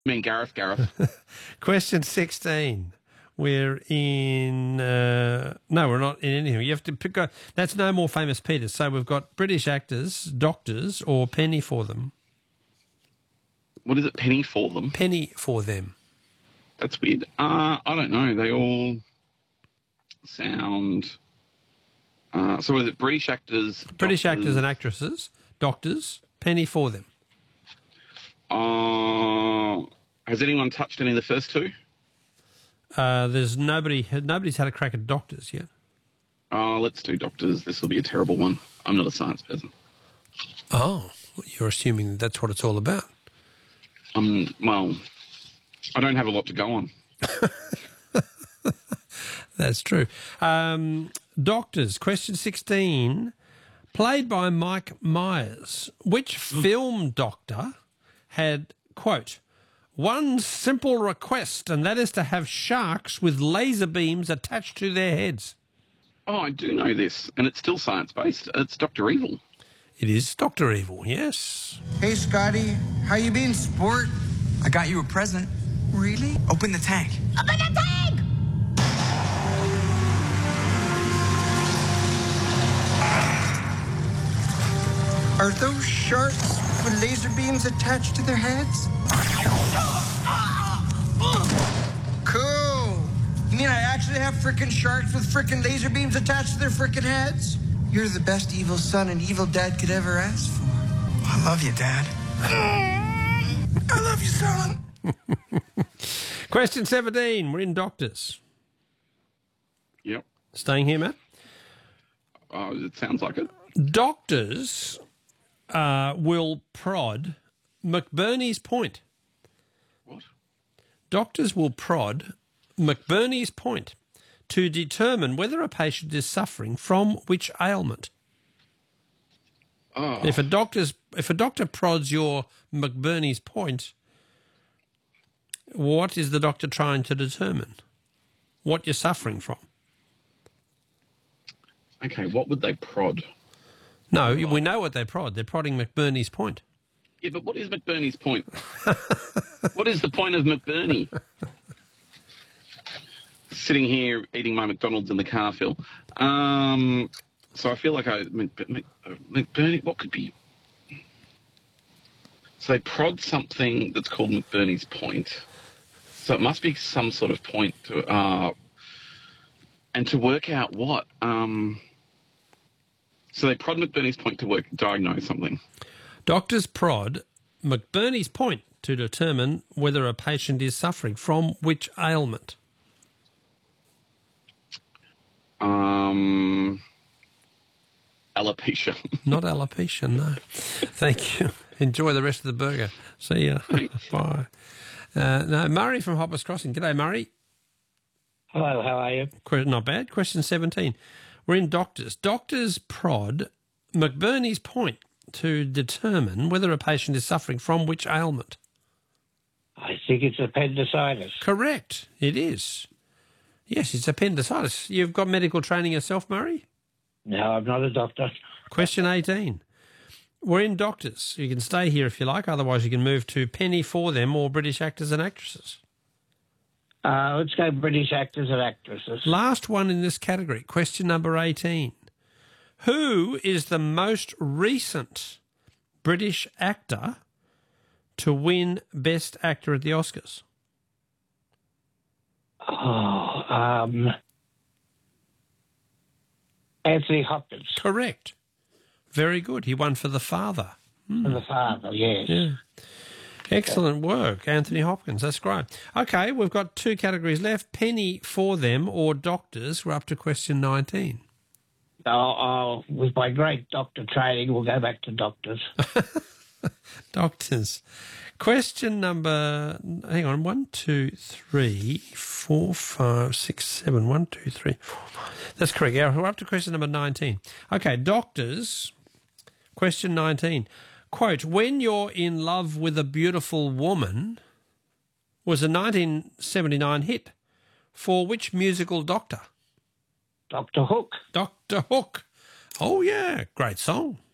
mean Gareth. Question 16. We're in... no, we're not in anything. You have to pick... That's No More Famous Peter. So we've got British actors, doctors, or penny for them. What is it, penny for them? Penny for them. That's weird. I don't know. They all sound... so what is it, British actors... British doctors, actors and actresses, doctors, penny for them. Has anyone touched any of the first two? There's nobody's had a crack at doctors yet. Let's do doctors. This will be a terrible one. I'm not a science person. Oh, you're assuming that's what it's all about. Well, I don't have a lot to go on. That's true. Doctors, question 16. Played by Mike Myers, which film doctor had, quote, one simple request, and that is to have sharks with laser beams attached to their heads? Oh, I do know this, and it's still science-based. It's Dr. Evil. It is Dr. Evil, yes. Hey, Scotty. How you been, sport? I got you a present. Really? Open the tank. Open the tank! Are those sharks with laser beams attached to their heads? Cool. You mean I actually have frickin' sharks with frickin' laser beams attached to their frickin' heads? You're the best evil son an evil dad could ever ask for. I love you, Dad. I love you, son. Question 17. We're in doctors. Yep. Staying here, Matt? It sounds like it. Doctors will prod McBurney's point. What? Doctors will prod McBurney's point to determine whether a patient is suffering from which ailment. Oh. If a doctor prods your McBurney's point, what is the doctor trying to determine? What you're suffering from? Okay, what would they prod? No, we know what they prod. They're prodding McBurney's point. Yeah, but what is McBurney's point? What is the point of McBurney? Sitting here eating my McDonald's in the car, Phil. So I feel like McBurney, what could be? So they prod something that's called McBurney's point. So it must be some sort of point to, and to work out what. So they prod McBurney's point to diagnose something. Doctors prod McBurney's point to determine whether a patient is suffering from which ailment? Alopecia. Not alopecia, no. Thank you. Enjoy the rest of the burger. See ya. Bye. No, Murray from Hoppers Crossing. G'day, Murray. Hello, how are you? Not bad. Question 17. We're in doctors. Doctors prod McBurney's point to determine whether a patient is suffering from which ailment? I think it's appendicitis. Correct. It is. Yes, it's appendicitis. You've got medical training yourself, Murray? No, I'm not a doctor. Question 18. We're in doctors. You can stay here if you like. Otherwise, you can move to penny for them or British actors and actresses. Let's go British actors and actresses. Last one in this category. Question number 18. Who is the most recent British actor to win Best Actor at the Oscars? Anthony Hopkins. Correct. Very good. He won for The Father. For The Father, yes. Yeah. Excellent work, Anthony Hopkins. That's great. Okay, we've got two categories left, penny for them or doctors. We're up to question 19. With my great doctor training, we'll go back to doctors. Doctors. Question number, hang on, 1, 2, 3, 4, 5, 6, 7, 1, 2, 3, 4, 5. That's correct. Yeah, we're up to question number 19. Okay, doctors, question 19. Quote, when you're in love with a beautiful woman was a 1979 hit for which musical doctor? Dr. Hook. Dr. Hook. Oh, yeah, great song.